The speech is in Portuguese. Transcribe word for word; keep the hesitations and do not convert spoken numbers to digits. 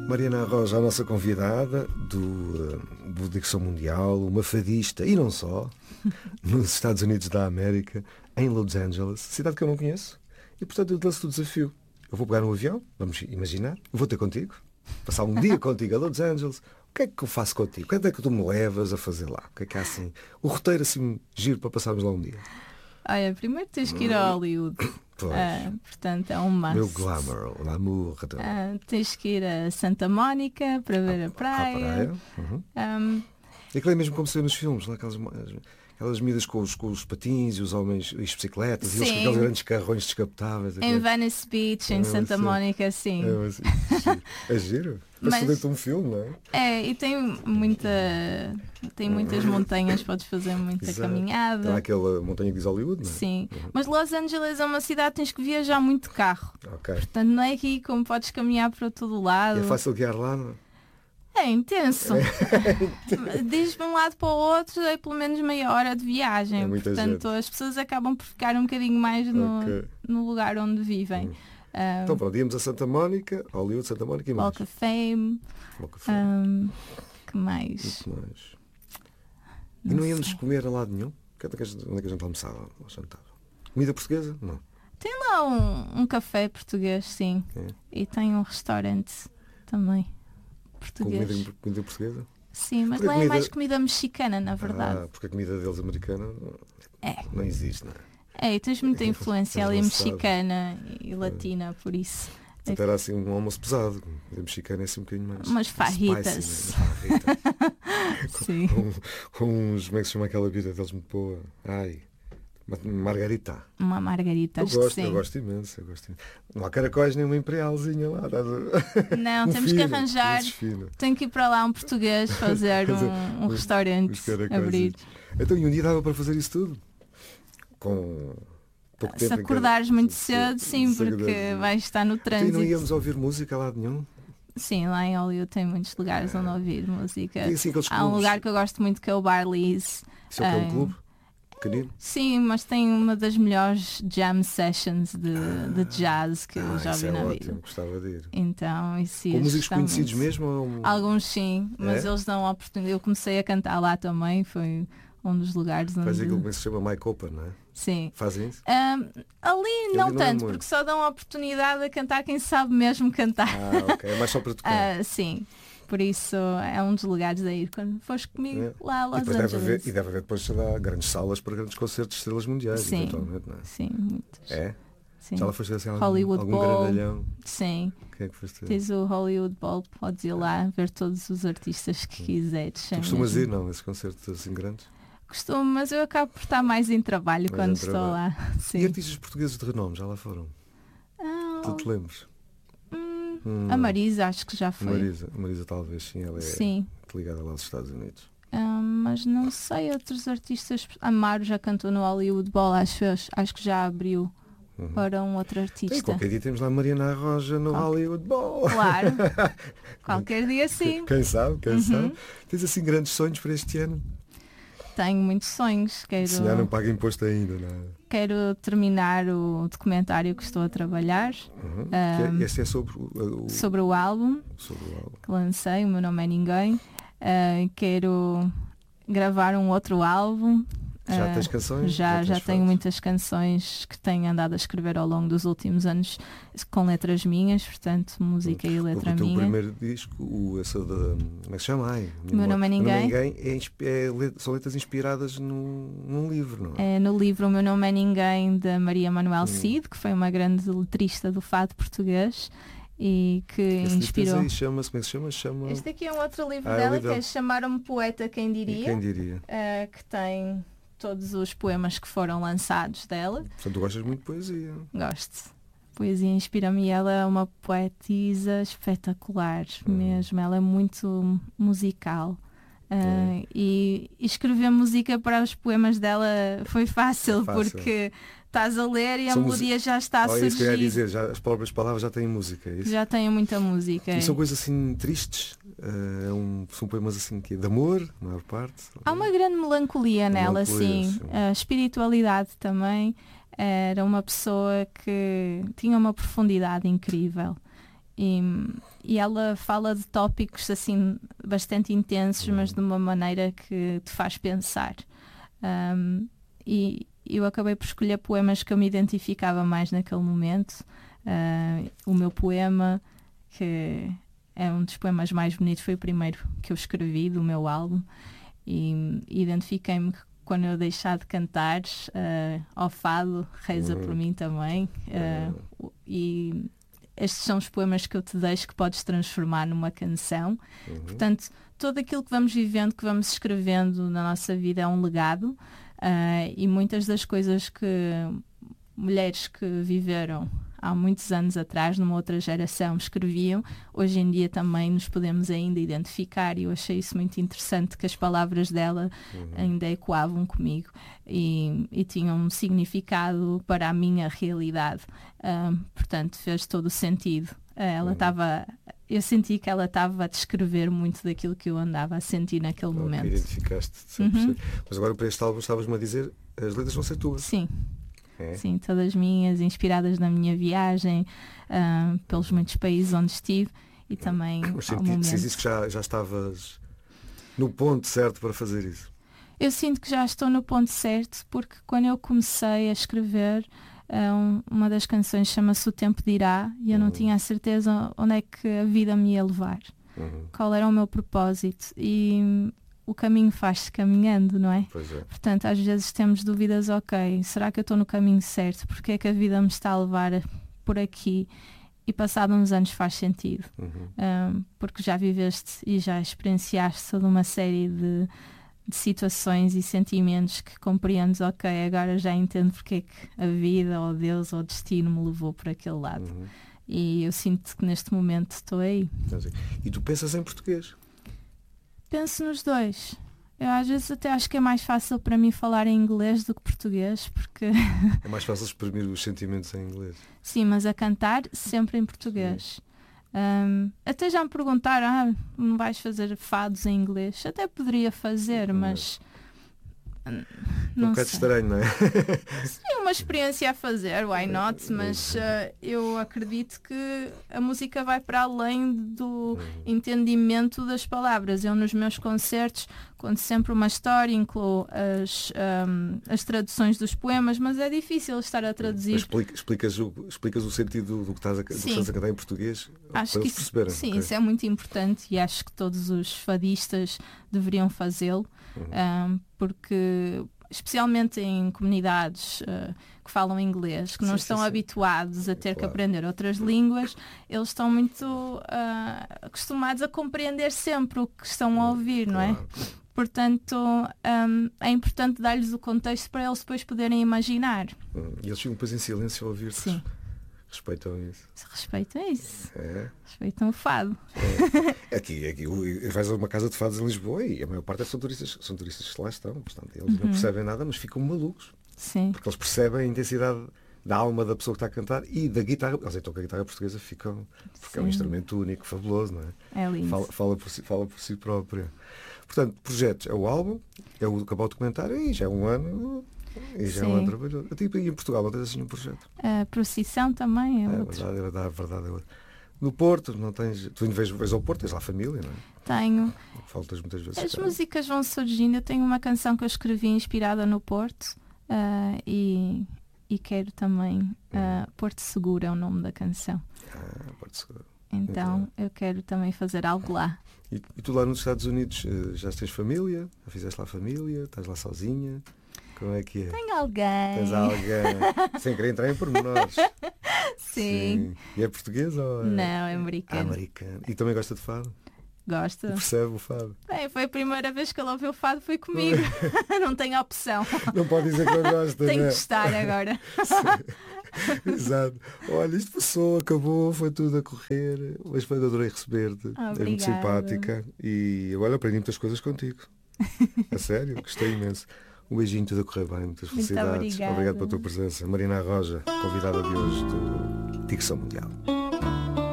Mariana Roja, a nossa convidada do, do Dicção Mundial, uma fadista, e não só, nos Estados Unidos da América, em Los Angeles, cidade que eu não conheço, e portanto eu lanço o desafio. Eu vou pegar um avião, vamos imaginar, vou ter contigo, passar um dia contigo a Los Angeles. O que é que eu faço contigo? Quando é que tu me levas a fazer lá? O que é que há assim? O roteiro assim giro para passarmos lá um dia. Olha, primeiro tens que ir a Hollywood. Uh, portanto, é um must. Meu glamour, glamour. Uh, tens que ir a Santa Mónica para ver a, a praia. A praia. Uhum. Um, e aquilo é mesmo como se vê nos filmes, lá, aquelas, aquelas medidas com os, com os patins e os homens e as bicicletas, sim. E eles com aqueles grandes carrões descapotáveis. Em Venice Beach, em é, Santa Mónica, sim. É, assim, é giro. Parece dentro de um filme, não é? É, e tem muita tem muitas montanhas, podes fazer muita Exato. caminhada. Há aquela montanha que diz Hollywood, não é? Sim, uhum. Mas Los Angeles é uma cidade que tens que viajar muito de carro. Okay. Portanto, não é aqui como podes caminhar para todo lado. E é fácil guiar lá, não é? É intenso. É. Diz de um lado para o outro é pelo menos meia hora de viagem. É Portanto, gente. As pessoas acabam por ficar um bocadinho mais no, okay. no lugar onde vivem. Uhum. Uh, então pronto, íamos a Santa Mónica, Hollywood, Santa Mónica e mais. Walk of Fame. Walk of Fame. Um, que mais? Muito mais. Não e não íamos sei. comer a lado nenhum? Onde é que a gente, onde é que a gente almoçava ou jantava? Comida portuguesa? Não. Tem lá um, um café português, sim. É. E tem um restaurante também português. Com comida, comida portuguesa? Sim, mas porque lá comida... é mais comida mexicana, na verdade. Ah, porque a comida deles americana é. não existe, não é? É, e tens muita influência ali mexicana e latina, é. Por isso. Portanto, era assim um almoço pesado. A mexicana é assim um bocadinho mais. Umas farritas. Spicy, né? Sim. com, com uns. Como é que se chama aquela vida deles muito boa? Ai. Uma margarita. Uma margarita, eu acho gosto, que sim. Eu gosto imenso, eu gosto imenso. Não há caracóis nem uma imperialzinha lá. Não, um temos fino, que arranjar. Tem que ir para lá um português fazer um, um restaurante. Abrir. Então, e um dia dava para fazer isso tudo? Com pouco Se tempo acordares cada... muito cedo, sim, porque vais estar no trânsito. Então, e não íamos ouvir música lá de nenhum? Sim, lá em Hollywood tem muitos lugares onde ouvir música. Assim, há um lugar que eu gosto muito que é o Barley's. Isso é, um... é um clube? Pequenino? Sim, mas tem uma das melhores jam sessions de, ah, de jazz que ah, eu já vi é na ótimo, vida. Gostava de ir. Então, isso Com músicos conhecidos muito. mesmo? Ou... Alguns sim, mas é? Eles dão a oportunidade. Eu comecei a cantar lá também, foi um dos lugares onde... Faz aquilo que se chama Mike Open, não é? Sim. Fazem isso? Um, ali não não tanto, é porque só dão a oportunidade a cantar quem sabe mesmo cantar. Ah, ok. É mais só para tocar. uh, sim. Por isso é um dos lugares a ir quando fores comigo é. lá a Los e Angeles. Deve haver, e deve haver depois, sei lá, grandes salas para grandes concertos de estrelas mundiais, sim, eventualmente, não é? Sim, muitos. É? Sim. Já lá foste assim algum, Hollywood algum Bowl. grandalhão? Sim. Quem é que foste? Tens o Hollywood Bowl, podes ir lá ver todos os artistas que quiseres. Tu costumas ir, não? Esses concertos assim grandes? Costumo, mas eu acabo por estar mais em trabalho mais quando em estou trabalho. lá. Sim. E artistas portugueses de renome já lá foram? Ah, tu te lembres? Hum, hum, a Marisa acho que já foi. Marisa, Marisa talvez, sim, ela é sim. ligada lá aos Estados Unidos. Ah, mas não sei, outros artistas. Amaro já cantou no Hollywood Bowl, acho, acho que já abriu uhum. para um outro artista. E qualquer dia temos lá Mariana Roja no Qual... Hollywood Bowl. Claro. Qualquer dia sim. Quem sabe, quem uhum. sabe. Tens assim grandes sonhos para este ano? Tenho muitos sonhos. Quero... Se já não paga imposto ainda, não é? Quero terminar o documentário que estou a trabalhar. Uhum. Um, que é, esse é sobre o, o... sobre o álbum sobre o álbum que lancei, O Meu Nome é Ninguém. Uh, quero gravar um outro álbum. Já uh, tens canções? Já, já, já tenho fotos. muitas canções que tenho andado a escrever ao longo dos últimos anos com letras minhas, portanto, música e letra o minha. O teu primeiro disco, o, essa de, como é que se chama? Ai, o Meu Nome é Ninguém. Meu nome é ninguém é, é, são letras inspiradas num, num livro, não é? É no livro O Meu Nome é Ninguém, da Maria Manuel hum. Cid, que foi uma grande letrista do fado português. E que Esse inspirou. Aí chama-se, como é que se chama? chama... Este aqui é um outro livro ah, dela, livro que é Chamar-me Poeta, Quem Diria. Quem diria? Uh, que tem todos os poemas que foram lançados dela. Portanto, tu gostas muito de poesia? Gosto. A poesia inspira-me e ela é uma poetisa espetacular hum. mesmo. Ela é muito musical. Uh, hum. e, e escrever música para os poemas dela foi fácil, é fácil. porque estás a ler e a são melodia já está a surgir. É isso que eu ia dizer, já, as próprias palavras já têm música. É isso? Já têm muita música. E são coisas assim tristes? Uh, é um, são poemas assim que de amor, a maior parte? Há uma grande melancolia nela, melancolia, sim. sim. A espiritualidade também. Era uma pessoa que tinha uma profundidade incrível. e, e ela fala de tópicos assim bastante intensos, mas de uma maneira que te faz pensar. Um, e eu acabei por escolher poemas que eu me identificava mais naquele momento. Uh, o meu poema, que é um dos poemas mais bonitos, foi o primeiro que eu escrevi do meu álbum, e identifiquei-me que quando eu deixar de cantar, uh, ao fado, reza por mim também. Uh, e estes são os poemas que eu te deixo, que podes transformar numa canção. Uhum. Portanto, tudo aquilo que vamos vivendo, que vamos escrevendo na nossa vida é um legado, uh, e muitas das coisas que mulheres que viveram há muitos anos atrás, numa outra geração, escreviam, hoje em dia também nos podemos ainda identificar, e eu achei isso muito interessante, que as palavras dela uhum. ainda ecoavam comigo e, e tinham um significado para a minha realidade. Um, portanto, fez todo o sentido. Ela estava... Uhum. Eu senti que ela estava a descrever muito daquilo que eu andava a sentir naquele oh, momento. Identificaste-te, uhum. Mas agora para este álbum estavas-me a dizer, as letras vão ser tuas. Sim. É. Sim, todas minhas, inspiradas na minha viagem, uh, pelos muitos países onde estive, e também Mas ao senti, momento. Sentiste que já, já estavas no ponto certo para fazer isso? Eu sinto que já estou no ponto certo, porque quando eu comecei a escrever, um, uma das canções chama-se O Tempo Dirá, e eu não uhum. tinha a certeza onde é que a vida me ia levar, uhum. qual era o meu propósito, e o caminho faz-se caminhando, não é? Pois é. Portanto, às vezes temos dúvidas, ok, será que eu estou no caminho certo? Porque é que a vida me está a levar por aqui? E passado uns anos faz sentido. Uhum. Um, porque já viveste e já experienciaste toda uma série de, de situações e sentimentos que compreendes, ok, agora já entendo porque é que a vida, ou Deus, ou o destino me levou por aquele lado. Uhum. E eu sinto que neste momento estou aí. E tu pensas em português? Penso nos dois. Eu às vezes até acho que é mais fácil para mim falar em inglês do que português, porque... É mais fácil exprimir os sentimentos em inglês. Sim, mas a cantar sempre em português. Um, até já me perguntaram, ah, não vais fazer fados em inglês? Até poderia fazer, mas... Não um bocado estranho, não é? Sim, uma experiência a fazer, why not? Mas uh, eu acredito que a música vai para além do entendimento das palavras. Eu nos meus concertos conto sempre uma história, incluo as, um, as traduções dos poemas, mas é difícil estar a traduzir. Explica, explicas, o, explicas o sentido do que estás a, do que estás a cantar em português acho para que eles isso, perceberem. Sim, okay. Isso é muito importante, e acho que todos os fadistas deveriam fazê-lo. Uhum. Um, porque especialmente em comunidades uh, que falam inglês, que não sim, estão sim, habituados sim. a ter claro. que aprender outras línguas, eles estão muito uh, acostumados a compreender sempre o que estão a ouvir, claro. não é? Portanto, um, é importante dar-lhes o contexto para eles depois poderem imaginar. Hum, e eles ficam depois em silêncio a ouvir-te. Sim. Respeitam isso. Respeitam isso. É. Respeitam o fado. É. Aqui, aqui vais a uma casa de fados em Lisboa e a maior parte são turistas, são turistas que lá estão. Portanto, eles uhum. não percebem nada, mas ficam malucos. Sim. Porque eles percebem a intensidade da alma da pessoa que está a cantar e da guitarra. Eles então com a guitarra portuguesa ficam. Porque Sim. é um instrumento único, fabuloso, não é? É lindo. Fala, fala, por, si, fala por si própria. Portanto, projetos é o álbum, é o acabar o documentário e já é um ano. E já Sim. é um ano trabalhoso. Tipo, e em Portugal não tens assim um projeto? A procissão também é, é outro. Verdade, é verdade, é verdade, é verdade. No Porto, não tens. Tu vês, vês ao Porto, tens lá a família, não é? Tenho. Faltas muitas vezes. As cara. músicas vão surgindo. Eu tenho uma canção que eu escrevi inspirada no Porto uh, e, e quero também. Uh, Porto Seguro é o nome da canção. Ah, Porto Seguro. Então eu quero também fazer algo lá. E, e tu lá nos Estados Unidos já tens família? Já fizeste lá família? Estás lá sozinha? Como é que é? Tenho alguém. Tens alguém. Sem querer entrar em pormenores. Sim. Sim. E é português ou é? Não, é americano. Ah, americano. E também gosta de fado? Gosta. E percebe o fado? Bem, foi a primeira vez que ele ouviu o fado, foi comigo. Não tenho opção. Não pode dizer que não gosta, Tenho né? que estar agora. Exato. Olha, isto passou, acabou, foi tudo a correr. Mas foi, adorei receber-te. Obrigada. É muito simpática. E agora aprendi muitas coisas contigo. A sério, gostei imenso. Um beijinho, tudo a correr bem, muitas felicidades. Muito Obrigado pela tua presença. Marina Arroja, convidada de hoje do Dicção Mundial.